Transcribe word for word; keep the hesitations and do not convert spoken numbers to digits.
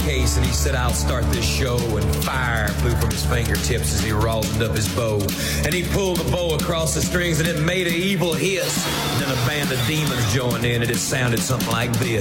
case, and he said, I'll start this show, and fire flew from his fingertips as he rosined up his bow. And he pulled the bow across the strings, and it made an evil hiss. Then a band of demons joined in, and it sounded something like this.